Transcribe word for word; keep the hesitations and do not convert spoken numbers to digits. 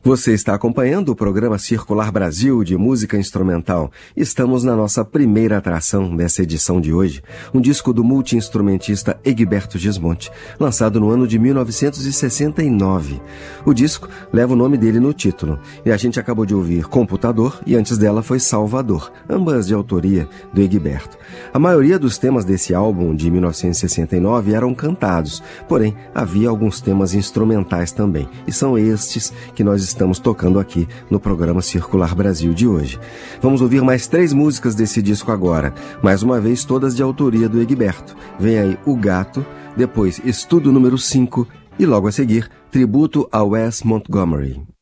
Você está acompanhando o programa Circular Brasil de música instrumental. Estamos na nossa primeira atração dessa edição de hoje, um disco do multi-instrumentista Egberto Gismonti, lançado no ano de mil novecentos e sessenta e nove. O disco leva o nome dele no título, e a gente acabou de ouvir Computador e antes dela foi Salvador, ambas de autoria do Egberto. A maioria dos temas desse álbum de mil novecentos e sessenta e nove eram cantados, porém havia alguns temas instrumentais também, e são estes que nós estamos tocando aqui no programa Circular Brasil de hoje. Vamos ouvir mais três músicas desse disco agora, mais uma vez todas de autoria do Egberto. Vem aí O Gato, depois Estudo número cinco e logo a seguir, tributo a Wes Montgomery.